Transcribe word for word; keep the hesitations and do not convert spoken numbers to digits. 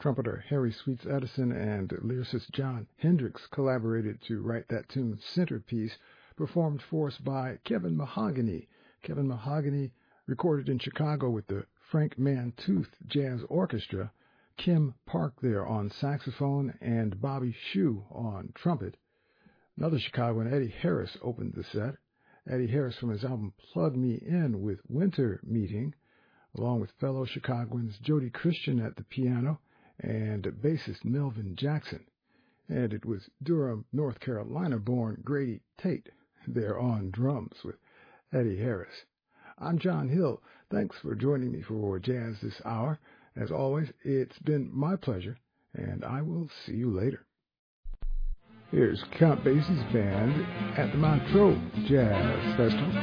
Trumpeter Harry Sweets Edison and lyricist Jon Hendricks collaborated to write that tune's centerpiece, performed for us by Kevin Mahogany. Kevin Mahogany recorded in Chicago with the Frank Mantooth Jazz Orchestra, Kim Park there on saxophone, and Bobby Shew on trumpet. Another Chicagoan, Eddie Harris, opened the set. Eddie Harris from his album Plug Me In with Winter Meeting, along with fellow Chicagoans Jody Christian at the piano and bassist Melvin Jackson. And it was Durham, North Carolina-born Grady Tate there on drums with Eddie Harris. I'm John Hill. Thanks for joining me for Jazz this hour. As always, it's been my pleasure, and I will see you later. Here's Count Basie's band at the Montreux Jazz Festival.